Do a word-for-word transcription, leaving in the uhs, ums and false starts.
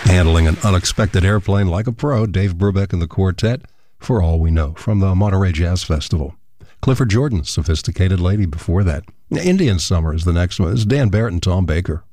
Handling an unexpected airplane like a pro, Dave Brubeck and the Quartet, For All We Know, from the Monterey Jazz Festival. Clifford Jordan, Sophisticated Lady before that. Indian Summer is the next one. It's Dan Barrett and Tom Baker.